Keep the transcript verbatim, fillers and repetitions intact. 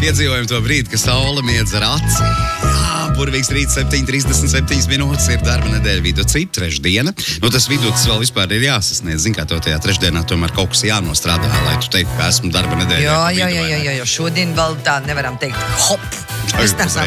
Piedzīvojam to brīdi, ka saule miedz ar aci. Jā, burvīgs rīts, septiņi trīsdesmit septiņas minūtes ir darba nedēļa viducī, trešdiena. Nu, tas viducis vēl vispār ir jāsasniedz. Zin kā, tev tajā trešdienā tomēr kaut kas jānostrādā, lai tu teiktu, ka esmu darba nedēļā. Jā, jā, jā, jā, jā, jo šodien vēl tā nevaram teikt hop. Mēs nesam